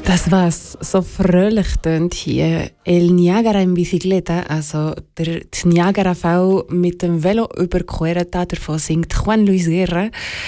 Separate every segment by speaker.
Speaker 1: Das, was so fröhlich tönt hier, El Niagara in Bicicleta, also die Niagara-Fälle mit dem Velo überqueren, davon singt Juan Luis Guerra,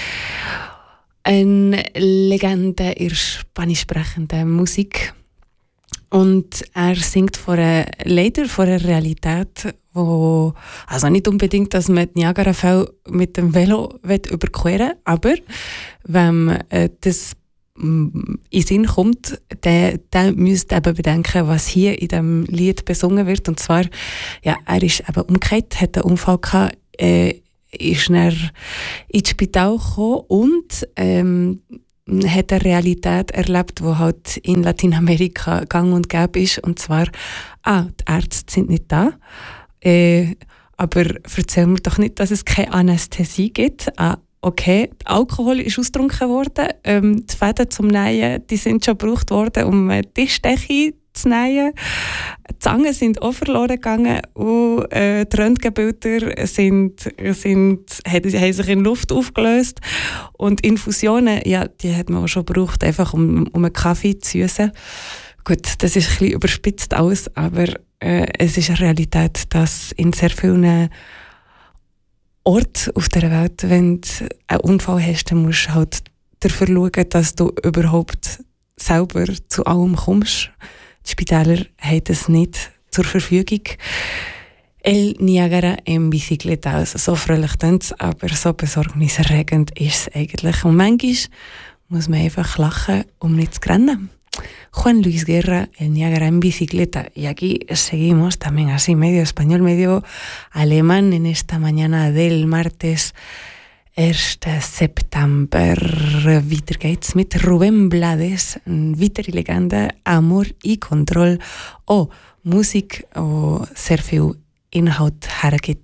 Speaker 1: eine Legende in spanisch sprechender Musik. Und er singt leider von einer Realität, wo, also nicht unbedingt, dass man die Niagara-Fälle mit dem Velo überqueren will, aber wenn man das in Sinn kommt, der müsste eben bedenken, was hier in diesem Lied besungen wird. Und zwar, ja, er ist eben umgekehrt, hat einen Unfall gehabt, ist dann ins Spital gekommen und hat eine Realität erlebt, die halt in Lateinamerika gang und gäbe ist. Und zwar, die Ärzte sind nicht da, aber erzähl mir doch nicht, dass es keine Anästhesie gibt. Okay, Alkohol ist ausgetrunken worden, die Fäden zum Nähen, die sind schon gebraucht worden, um Tischdecke zu nähen. Die Zangen sind auch verloren gegangen und die Röntgenbilder haben sich in Luft aufgelöst. Und Infusionen, ja, die hat man auch schon gebraucht, einfach um einen Kaffee zu süßen. Gut, das ist ein bisschen überspitzt alles, aber es ist eine Realität, dass in sehr vielen Ort auf der Welt, wenn du einen Unfall hast, dann musst du halt dafür schauen, dass du überhaupt selber zu allem kommst. Die Spitäler haben das nicht zur Verfügung. El Niagara en Bicicleta, also so fröhlich klingt es, aber so besorgniserregend ist es eigentlich. Und manchmal muss man einfach lachen, um nicht zu rennen. Juan Luis Guerra, El Niagara en Bicicleta. Y aquí seguimos también así, medio español, medio alemán, en esta mañana del martes 1. September. Weiter geht's mit Rubén Blades, eine weitere Legende, Amor y Control. Musik, die sehr viel Inhalt hergibt.